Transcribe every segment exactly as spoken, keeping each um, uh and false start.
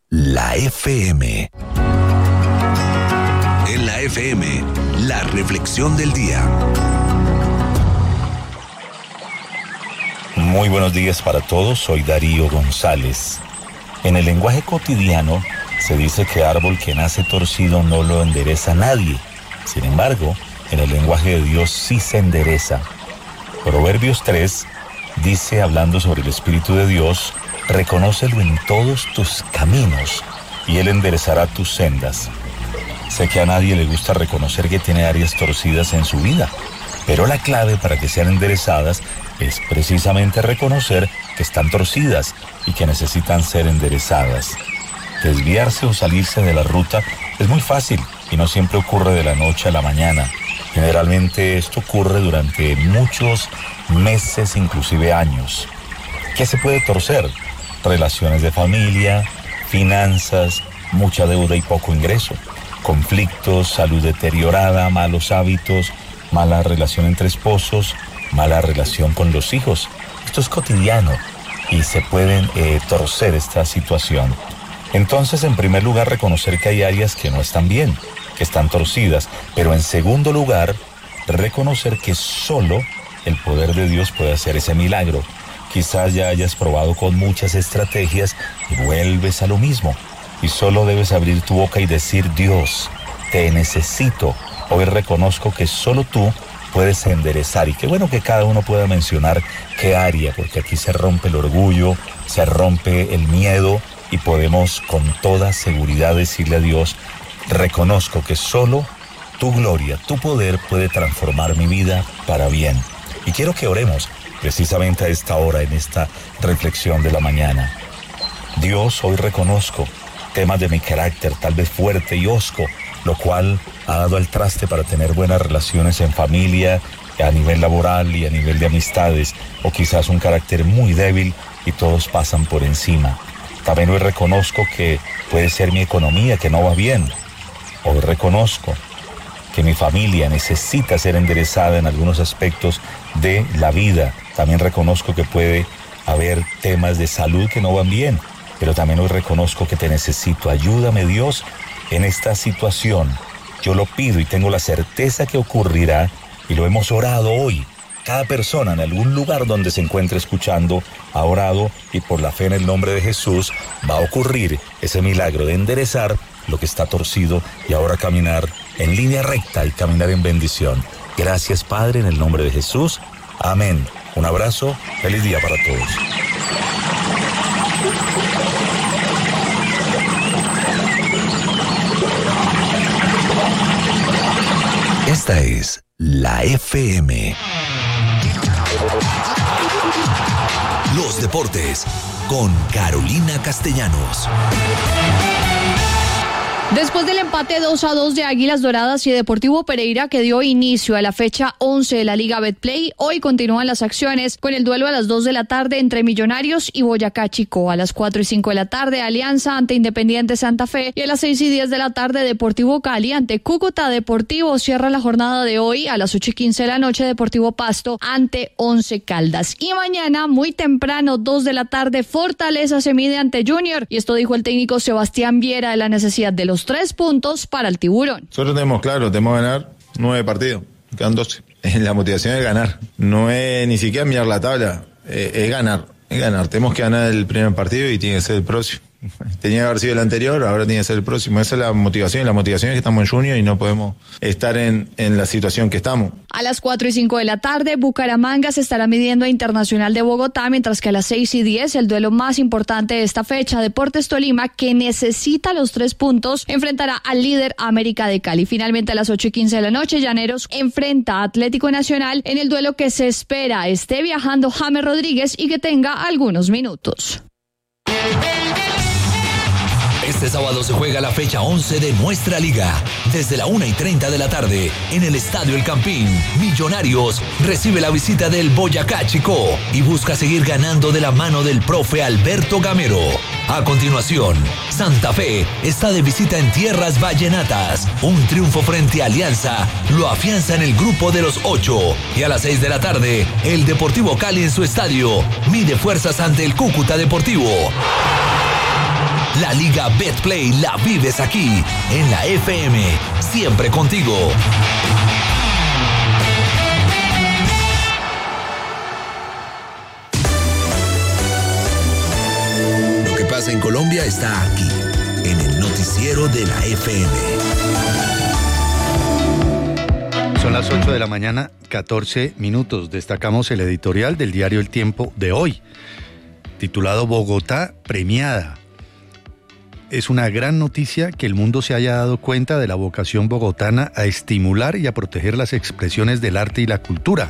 la F M. En la F M, la reflexión del día. Muy buenos días para todos, soy Darío González. En el lenguaje cotidiano se dice que árbol que nace torcido no lo endereza nadie. Sin embargo, en el lenguaje de Dios sí se endereza. Proverbios tres dice, hablando sobre el Espíritu de Dios, reconócelo en todos tus caminos y Él enderezará tus sendas. Sé que a nadie le gusta reconocer que tiene áreas torcidas en su vida, pero la clave para que sean enderezadas es precisamente reconocer que están torcidas y que necesitan ser enderezadas. Desviarse o salirse de la ruta es muy fácil y no siempre ocurre de la noche a la mañana. Generalmente esto ocurre durante muchos meses, inclusive años. ¿Qué se puede torcer? Relaciones de familia, finanzas, mucha deuda y poco ingreso, conflictos, salud deteriorada, malos hábitos, mala relación entre esposos, mala relación con los hijos. Esto es cotidiano y se pueden eh, torcer esta situación. Entonces, en primer lugar, reconocer que hay áreas que no están bien, que están torcidas, pero en segundo lugar, reconocer que solo el poder de Dios puede hacer ese milagro. Quizás ya hayas probado con muchas estrategias y vuelves a lo mismo. Y solo debes abrir tu boca y decir, Dios, te necesito. Hoy reconozco que solo tú puedes enderezar. Y qué bueno que cada uno pueda mencionar qué área, porque aquí se rompe el orgullo, se rompe el miedo y podemos con toda seguridad decirle a Dios, reconozco que solo tu gloria, tu poder puede transformar mi vida para bien. Y quiero que oremos precisamente a esta hora, en esta reflexión de la mañana. Dios, hoy reconozco temas de mi carácter, tal vez fuerte y hosco, lo cual ha dado al traste para tener buenas relaciones en familia, a nivel laboral y a nivel de amistades, o quizás un carácter muy débil y todos pasan por encima. También hoy reconozco que puede ser mi economía que no va bien. Hoy reconozco que mi familia necesita ser enderezada en algunos aspectos de la vida. También reconozco que puede haber temas de salud que no van bien, pero también hoy reconozco que te necesito. Ayúdame, Dios, en esta situación. Yo lo pido y tengo la certeza que ocurrirá y lo hemos orado hoy. Cada persona en algún lugar donde se encuentre escuchando ha orado y por la fe en el nombre de Jesús va a ocurrir ese milagro de enderezar lo que está torcido y ahora caminar en línea recta y caminar en bendición. Gracias, Padre, en el nombre de Jesús. Amén. Un abrazo. Feliz día para todos. Esta es la F M. Los deportes con Carolina Castellanos. Después del empate dos a dos de Águilas Doradas y Deportivo Pereira que dio inicio a la fecha once de la Liga Betplay, hoy continúan las acciones con el duelo a las dos de la tarde entre Millonarios y Boyacá Chicó. A las cuatro y cinco de la tarde, Alianza ante Independiente Santa Fe, y a las seis y diez de la tarde, Deportivo Cali ante Cúcuta Deportivo. Cierra la jornada de hoy a las ocho y quince de la noche, Deportivo Pasto ante Once Caldas. Y mañana, muy temprano, dos de la tarde, Fortaleza se mide ante Junior. Y esto dijo el técnico Sebastián Viera de la necesidad de los tres puntos para el Tiburón. Nosotros tenemos claro, tenemos que ganar nueve partidos, quedan doce. La motivación es ganar, no es ni siquiera mirar la tabla, es, es ganar, es ganar. Tenemos que ganar el primer partido y tiene que ser el próximo. Tenía que haber sido el anterior, ahora tiene que ser el próximo. Esa es la motivación, y la motivación es que estamos en junio y no podemos estar en, en la situación que estamos. A las cuatro y cinco de la tarde, Bucaramanga se estará midiendo a Internacional de Bogotá, mientras que a las seis y diez, el duelo más importante de esta fecha, Deportes Tolima, que necesita los tres puntos, enfrentará al líder América de Cali. Finalmente, a las ocho y quince de la noche, Llaneros enfrenta a Atlético Nacional en el duelo que se espera esté viajando James Rodríguez y que tenga algunos minutos. Este sábado se juega la fecha once de nuestra liga. Desde la una y treinta de la tarde, en el Estadio El Campín, Millonarios recibe la visita del Boyacá Chicó y busca seguir ganando de la mano del profe Alberto Gamero. A continuación, Santa Fe está de visita en tierras vallenatas. Un triunfo frente a Alianza lo afianza en el grupo de los ocho. Y a las seis de la tarde, el Deportivo Cali en su estadio mide fuerzas ante el Cúcuta Deportivo. La Liga Betplay la vives aquí, en la F M, siempre contigo. Lo que pasa en Colombia está aquí, en el noticiero de la F M. Son las ocho de la mañana, catorce minutos. Destacamos el editorial del diario El Tiempo de hoy, titulado Bogotá premiada. Es una gran noticia que el mundo se haya dado cuenta de la vocación bogotana a estimular y a proteger las expresiones del arte y la cultura.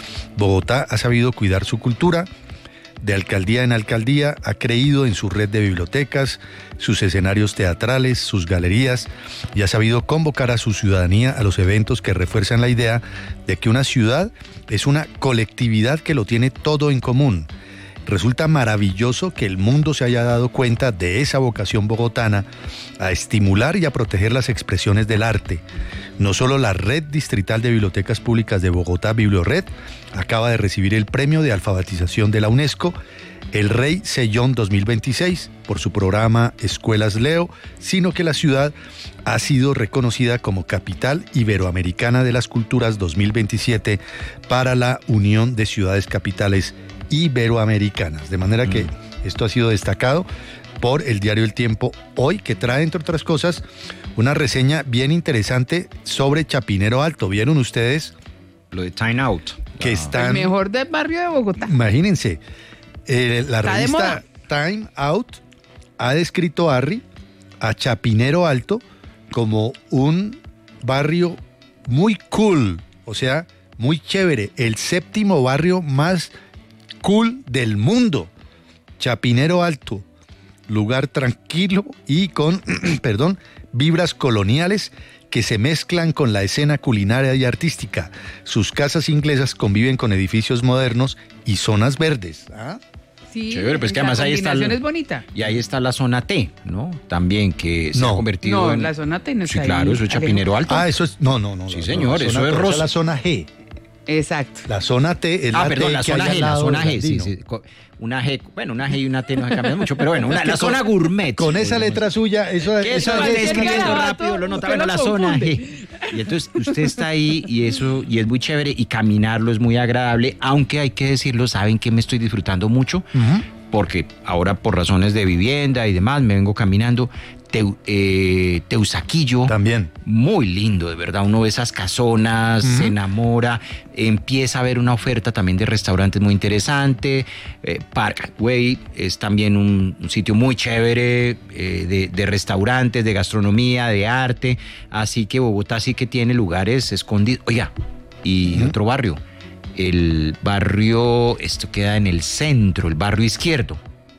Bogotá ha sabido cuidar su cultura. De alcaldía en alcaldía ha creído en su red de bibliotecas, sus escenarios teatrales, sus galerías, y ha sabido convocar a su ciudadanía a los eventos que refuerzan la idea de que una ciudad es una colectividad que lo tiene todo en común. Resulta maravilloso que el mundo se haya dado cuenta de esa vocación bogotana a estimular y a proteger las expresiones del arte. No solo la Red Distrital de Bibliotecas Públicas de Bogotá, Bibliored, acaba de recibir el premio de alfabetización de la UNESCO, el Rey Sellón dos mil veintiséis, por su programa Escuelas Leo, sino que la ciudad ha sido reconocida como Capital Iberoamericana de las Culturas dos mil veintisiete para la Unión de Ciudades Capitales Iberoamericanas. De manera que esto ha sido destacado por el diario El Tiempo hoy, que trae, entre otras cosas, una reseña bien interesante sobre Chapinero Alto. ¿Vieron ustedes? Lo de Time Out. Que están... El mejor del barrio de Bogotá. Imagínense, eh, la Está de revista moda. Time Out ha descrito, Harry, a Chapinero Alto como un barrio muy cool, o sea, muy chévere, el séptimo barrio más cool del mundo. Chapinero Alto, lugar tranquilo y con, perdón, vibras coloniales que se mezclan con la escena culinaria y artística. Sus casas inglesas conviven con edificios modernos y zonas verdes. ¿Ah? Sí, Chévere, pues que la además ahí está combinación el- es bonita. Y ahí está la zona T, ¿no? También que se No. ha convertido No, en... la zona T no Sí, está ahí, claro, eso es Alejo. Chapinero Alto. Ah, eso es... No, no, no. Sí, no, señor, no, eso zona- es esa rosa. la zona G. Exacto. La zona T es Ah, la perdón, T la que zona hay al G, la lado zona del G, sí, Andino. sí. co- Una G, bueno, una G y una T no se cambian mucho, pero bueno, una, la zona gourmet. Con esa digamos. letra suya, eso, Que esa eso G es es escribiendo garabato, rápido, lo nota, usted bueno, lo la zona confunde. G. Y entonces usted está ahí y eso, y es muy chévere, y caminarlo es muy agradable, aunque hay que decirlo, ¿saben que me estoy disfrutando mucho? Ujú. Porque ahora por razones de vivienda y demás me vengo caminando. Teu- eh, Teusaquillo, También. muy lindo, de verdad. Uno ve esas casonas, Ujú. se enamora, empieza a ver una oferta también de restaurantes muy interesante. Eh, Parkway es también un, un sitio muy chévere eh, de, de restaurantes, de gastronomía, de arte. Así que Bogotá sí que tiene lugares escondidos. Oiga, y Ujú. otro barrio, el barrio, esto queda en el centro, el barrio izquierdo.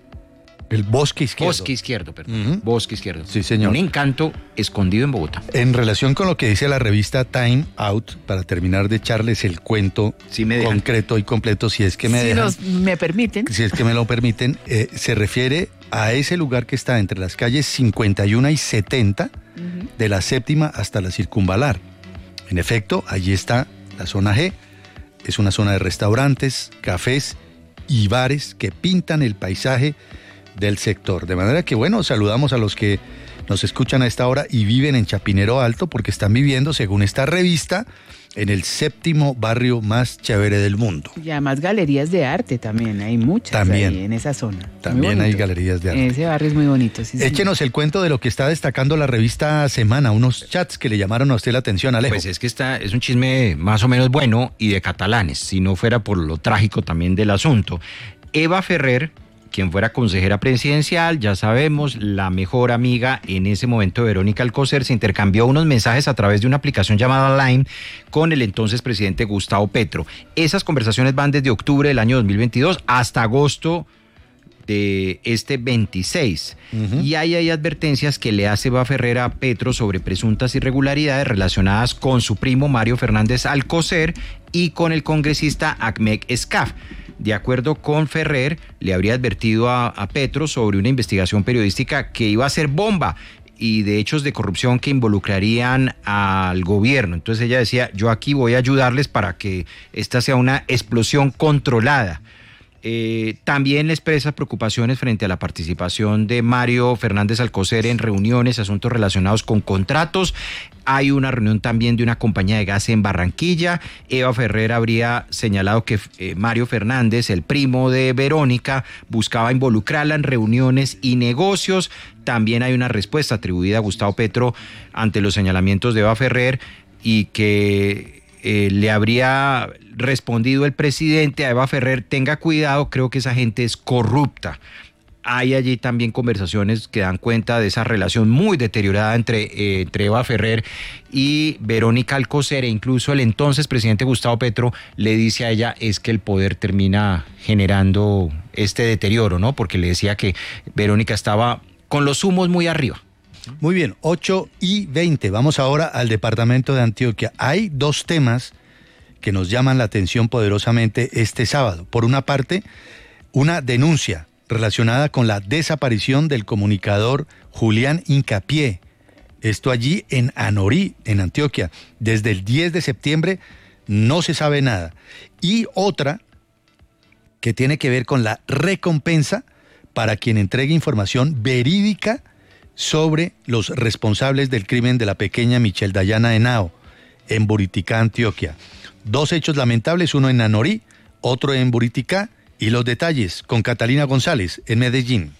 El bosque izquierdo. Bosque izquierdo, perdón. Ujú. Bosque izquierdo. Sí, señor. Un encanto escondido en Bogotá. En relación con lo que dice la revista Time Out, para terminar de echarles el cuento Sí me dejan. concreto y completo, si es que me si dejan, nos me permiten. si es que me lo permiten, eh, se refiere a ese lugar que está entre las calles cincuenta y uno y setenta, Ujú. de la séptima hasta la circunvalar. En efecto, allí está la zona G. Es una zona de restaurantes, cafés y bares que pintan el paisaje del sector. De manera que, bueno, saludamos a los que nos escuchan a esta hora y viven en Chapinero Alto, porque están viviendo, según esta revista, en el séptimo barrio más chévere del mundo. Y además galerías de arte también, hay muchas También. ahí en esa zona. Muy También hay bonito. galerías de arte. Ese barrio es muy bonito. Sí, señor. Échenos el cuento de lo que está destacando la revista Semana, unos chats que le llamaron a usted la atención, Alejo. Pues es que está, es un chisme más o menos bueno y de catalanes, si no fuera por lo trágico también del asunto. Eva Ferrer, quien fuera consejera presidencial, ya sabemos, la mejor amiga en ese momento de Verónica Alcocer, se intercambió unos mensajes a través de una aplicación llamada Line con el entonces presidente Gustavo Petro. Esas conversaciones van desde octubre del año dos mil veintidós hasta agosto de este veintiséis. Ujú. Y ahí hay advertencias que le hace Eva Ferrer a Petro sobre presuntas irregularidades relacionadas con su primo Mario Fernández Alcocer y con el congresista Ahmed Escaf. De acuerdo con Ferrer, le habría advertido a, a Petro sobre una investigación periodística que iba a ser bomba y de hechos de corrupción que involucrarían al gobierno. Entonces ella decía, yo aquí voy a ayudarles para que esta sea una explosión controlada. Eh, también le expresa preocupaciones frente a la participación de Mario Fernández Alcocer en reuniones, asuntos relacionados con contratos. Hay una reunión también de una compañía de gas en Barranquilla. Eva Ferrer habría señalado que eh, Mario Fernández, el primo de Verónica, buscaba involucrarla en reuniones y negocios. También hay una respuesta atribuida a Gustavo Petro ante los señalamientos de Eva Ferrer y que Eh, le habría respondido el presidente a Eva Ferrer: tenga cuidado, creo que esa gente es corrupta. Hay allí también conversaciones que dan cuenta de esa relación muy deteriorada entre, eh, entre Eva Ferrer y Verónica Alcocer, e incluso el entonces presidente Gustavo Petro le dice a ella es que el poder termina generando este deterioro, ¿no? Porque le decía que Verónica estaba con los humos muy arriba. Muy bien, ocho y veinte. Vamos ahora al departamento de Antioquia. Hay dos temas que nos llaman la atención poderosamente este sábado. Por una parte, una denuncia relacionada con la desaparición del comunicador Julián Hincapié. Esto allí en Anorí, en Antioquia. Desde el diez de septiembre no se sabe nada. Y otra que tiene que ver con la recompensa para quien entregue información verídica sobre los responsables del crimen de la pequeña Michelle Dayana Henao, en Buriticá, Antioquia. Dos hechos lamentables, uno en Anorí, otro en Buriticá, y los detalles con Catalina González, en Medellín.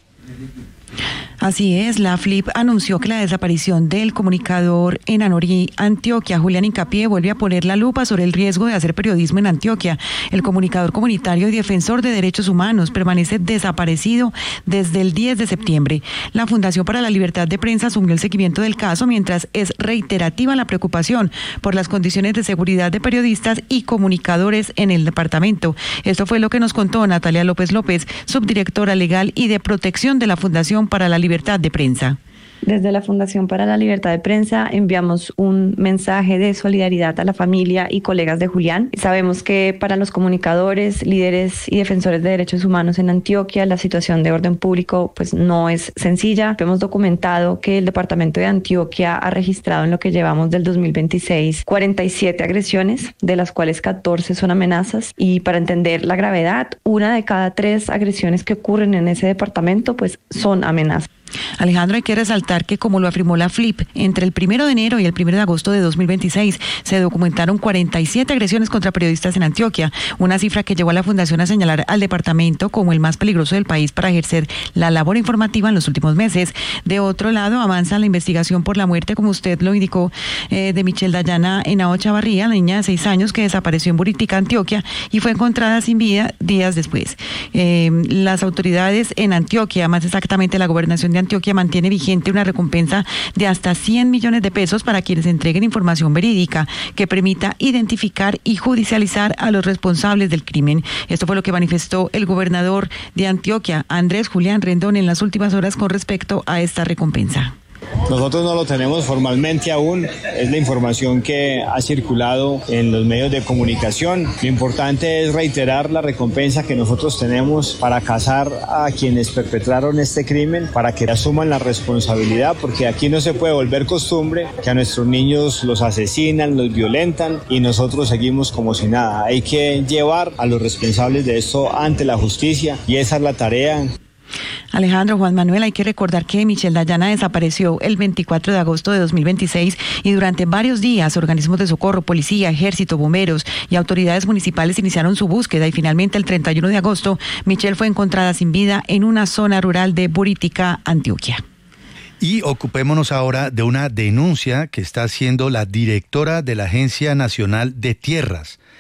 Así es, la F L I P anunció que la desaparición del comunicador en Anorí, Antioquia, Julián Hincapié, vuelve a poner la lupa sobre el riesgo de hacer periodismo en Antioquia. El comunicador comunitario y defensor de derechos humanos permanece desaparecido desde el diez de septiembre. La Fundación para la Libertad de Prensa asumió el seguimiento del caso, mientras es reiterativa la preocupación por las condiciones de seguridad de periodistas y comunicadores en el departamento. Esto fue lo que nos contó Natalia López López, subdirectora legal y de protección de la Fundación para la Libertad de Prensa. Desde la Fundación para la Libertad de Prensa enviamos un mensaje de solidaridad a la familia y colegas de Julián. Sabemos que para los comunicadores, líderes y defensores de derechos humanos en Antioquia, la situación de orden público pues no es sencilla. Hemos documentado que el departamento de Antioquia ha registrado en lo que llevamos del dos mil veintiséis cuarenta y siete agresiones, de las cuales catorce son amenazas. Y para entender la gravedad, una de cada tres agresiones que ocurren en ese departamento pues son amenazas. Alejandro, hay que resaltar que, como lo afirmó la F L I P, entre el primero de enero y el primero de agosto de dos mil veintiséis se documentaron cuarenta y siete agresiones contra periodistas en Antioquia, una cifra que llevó a la Fundación a señalar al departamento como el más peligroso del país para ejercer la labor informativa en los últimos meses. De otro lado, avanza la investigación por la muerte, como usted lo indicó, eh, de Michelle Dayana Henao Chavarría, la niña de seis años que desapareció en Buriticá, Antioquia, y fue encontrada sin vida días después. Eh, las autoridades en Antioquia, más exactamente la Gobernación de Antioquia, mantiene vigente una recompensa de hasta cien millones de pesos para quienes entreguen información verídica que permita identificar y judicializar a los responsables del crimen. Esto fue lo que manifestó el gobernador de Antioquia, Andrés Julián Rendón, en las últimas horas con respecto a esta recompensa. Nosotros no lo tenemos formalmente aún, es la información que ha circulado en los medios de comunicación. Lo importante es reiterar la recompensa que nosotros tenemos para casar a quienes perpetraron este crimen, para que asuman la responsabilidad, porque aquí no se puede volver costumbre que a nuestros niños los asesinan, los violentan y nosotros seguimos como si nada. Hay que llevar a los responsables de esto ante la justicia y esa es la tarea. Alejandro, Juan Manuel, hay que recordar que Michelle Dayana desapareció el veinticuatro de agosto de dos mil veintiséis y durante varios días organismos de socorro, policía, ejército, bomberos y autoridades municipales iniciaron su búsqueda y finalmente el treinta y uno de agosto Michelle fue encontrada sin vida en una zona rural de Buriticá, Antioquia. Y ocupémonos ahora de una denuncia que está haciendo la directora de la Agencia Nacional de Tierras,